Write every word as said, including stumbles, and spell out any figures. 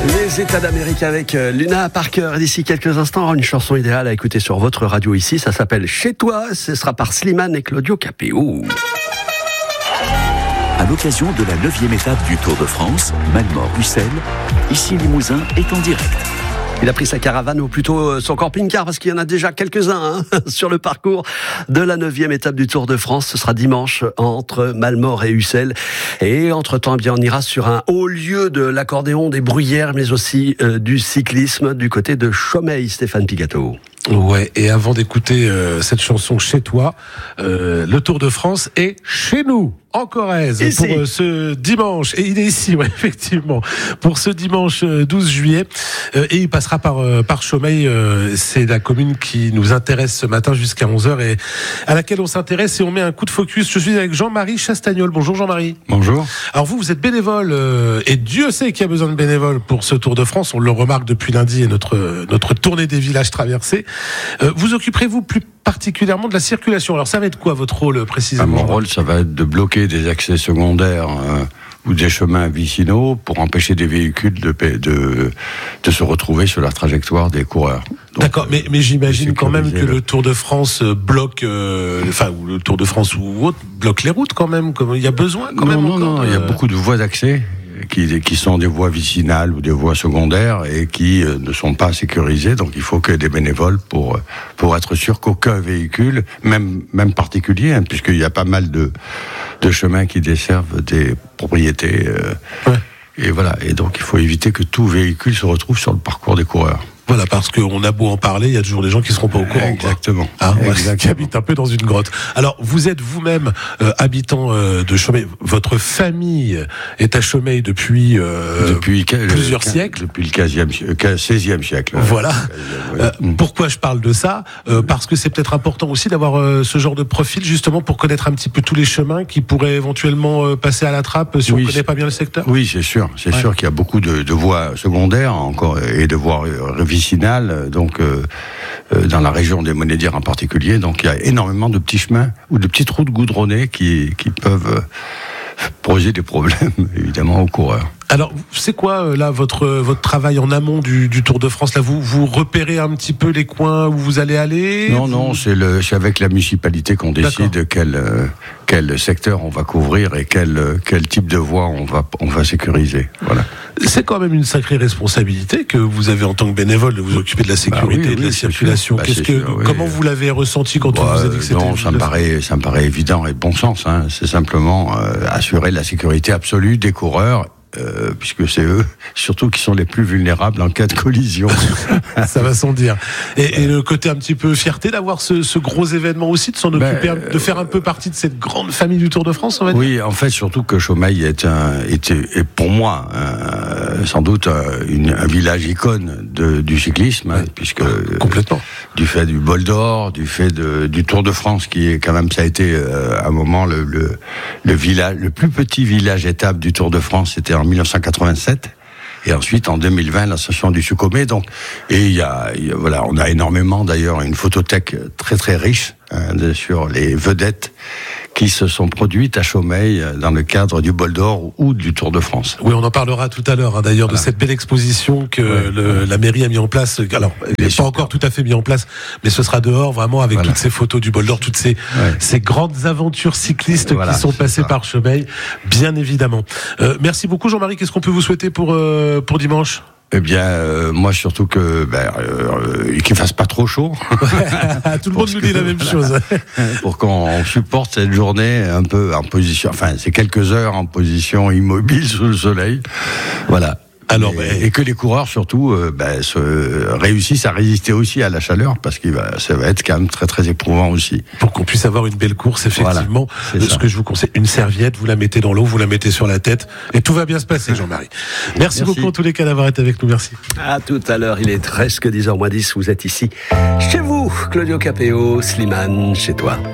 Les États d'Amérique avec Luna Parker. D'ici quelques instants, une chanson idéale à écouter sur votre radio ici. Ça s'appelle Chez toi. Ce sera par Slimane et Claudio Capéo. À l'occasion de la neuvième étape du Tour de France, Malmort-Ussel, ici Limousin est en direct. Il a pris sa caravane, ou plutôt son camping-car, parce qu'il y en a déjà quelques-uns hein, sur le parcours de la neuvième étape du Tour de France. Ce sera dimanche entre Malmort et Ussel. Et entre-temps, eh bien, on ira sur un haut lieu de l'accordéon, des bruyères, mais aussi euh, du cyclisme du côté de Chaumeil, Stéphane Pigato. Ouais, et avant d'écouter euh, cette chanson Chez toi, euh, le Tour de France est chez nous, en Corrèze, ici. Pour euh, ce dimanche. Et il est ici, ouais, effectivement, pour ce dimanche douze juillet. Euh, et il passera par, euh, par Chaumeil. Euh, c'est la commune qui nous intéresse ce matin jusqu'à onze heures et à laquelle on s'intéresse et on met un coup de focus. Je suis avec Jean-Marie Chastagnol. Bonjour Jean-Marie. Bonjour. Alors vous, vous êtes bénévole euh, et Dieu sait qu'il y a besoin de bénévoles pour ce Tour de France. On le remarque depuis lundi et notre, notre tournée des villages traversés. Euh, vous occuperez-vous plus particulièrement de la circulation. Alors ça va être quoi votre rôle précisément? Ah, mon rôle, ça va être de bloquer des accès secondaires euh, ou des chemins vicinaux pour empêcher des véhicules de, de, de se retrouver sur la trajectoire des coureurs. Donc, D'accord, mais, mais j'imagine quand même que le... le Tour de France bloque, euh, enfin, ou le Tour de France ou autre, bloque les routes quand même. Il y a besoin quand non, même non, encore. Non, il y a beaucoup de voies d'accès qui, qui sont des voies vicinales ou des voies secondaires et qui euh, ne sont pas sécurisées. Donc il faut que des bénévoles pour, pour être sûr qu'aucun véhicule, même, même particulier, hein, puisqu'il y a pas mal de, de chemins qui desservent des propriétés. Euh, ouais. Et voilà. Et donc il faut éviter que tout véhicule se retrouve sur le parcours des coureurs. Voilà, parce qu'on a beau en parler, il y a toujours des gens qui ne seront pas au courant. Exactement. Hein, Exactement. Qui habitent un peu dans une grotte. Alors, vous êtes vous-même euh, habitant euh, de Chaumeil. Votre famille est à Chaumeil depuis, euh, depuis plusieurs le, siècles. Depuis le quinzième, seizième siècle. Voilà. Ouais. Euh, pourquoi je parle de ça euh, Parce que c'est peut-être important aussi d'avoir euh, ce genre de profil, justement, pour connaître un petit peu tous les chemins qui pourraient éventuellement euh, passer à la trappe si oui, on ne connaît pas bien le secteur. Oui, c'est sûr. C'est ouais. sûr qu'il y a beaucoup de, de voies secondaires encore et de voies euh, vicinales, donc euh, euh, dans la région des Monédières en particulier. Donc il y a énormément de petits chemins ou de petites routes goudronnées qui, qui peuvent euh, poser des problèmes évidemment aux coureurs. Alors, c'est quoi là votre votre travail en amont du, du Tour de France? Là, vous vous repérez un petit peu les coins où vous allez aller? Non, non, c'est le c'est avec la municipalité qu'on décide quel euh, quel secteur on va couvrir et quel quel type de voie on va on va sécuriser. Voilà. C'est quand même une sacrée responsabilité que vous avez en tant que bénévole de vous occuper de la sécurité bah oui, et de oui, la circulation. Qu'est-ce que sûr, oui. Comment vous l'avez ressenti quand bah, on vous a dit que c'était? Non, ça me paraît ça me paraît évident et de bon sens. Hein. C'est simplement euh, assurer la sécurité absolue des coureurs. Euh, puisque c'est eux, surtout, qui sont les plus vulnérables en cas de collision. Ça va sans dire. Et, et le côté un petit peu fierté d'avoir ce, ce gros événement aussi, de s'en occuper, ben, de faire un peu partie de cette grande famille du Tour de France, on va dire. Oui, en fait, surtout que Chaumeil est, un, est, est pour moi un, sans doute un, une, un village icône de, du cyclisme, ouais, hein, puisque complètement. Euh, du fait du Bol d'Or, du fait de, du Tour de France, qui est quand même, ça a été euh, à un moment le, le, le village, le plus petit village étape du Tour de France, c'était en mille neuf cent quatre-vingt-sept, et ensuite en deux mille vingt l'ascension du Sukhomey. Donc, et il y a, il y a, voilà, on a énormément d'ailleurs une photothèque très très riche hein, de, sur les vedettes qui se sont produites à Chaumeil dans le cadre du Bol d'Or ou du Tour de France. Oui, on en parlera tout à l'heure, hein, d'ailleurs, voilà. de cette belle exposition que ouais, le, ouais. la mairie a mis en place. Alors, elle n'est pas encore tout à fait mis en place, mais ce sera dehors, vraiment, avec voilà. toutes ces photos du Bol d'Or, toutes ces, ouais. ces grandes aventures cyclistes voilà, qui sont passées ça. par Chaumeil, bien évidemment. Euh, merci beaucoup, Jean-Marie. Qu'est-ce qu'on peut vous souhaiter pour, euh, pour dimanche ? Eh bien, euh, moi surtout que ben, euh, qu'il fasse pas trop chaud. Tout le monde nous dit la même chose. Pour qu'on supporte cette journée un peu en position, enfin, c'est quelques heures en position immobile sous le soleil. Voilà. Alors, et, ben... et que les coureurs surtout euh, ben, se réussissent à résister aussi à la chaleur, parce que va, ça va être quand même très très éprouvant aussi. Pour qu'on puisse avoir une belle course, effectivement. Voilà, ce que je vous conseille, une serviette, vous la mettez dans l'eau, vous la mettez sur la tête, et tout va bien se passer, Jean-Marie. Merci, Merci beaucoup en tous les cas d'avoir été avec nous. Merci. À tout à l'heure, il est presque dix heures moins dix, vous êtes ici chez vous, Claudio Capéo, Slimane, chez toi.